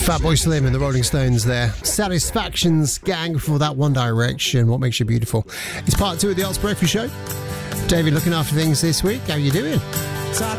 Fatboy Slim and the Rolling Stones there. Satisfactions gang before that, One Direction, What Makes You Beautiful. It's part 2 of the Arts Breakfast Show. David looking after things this week. How are you doing?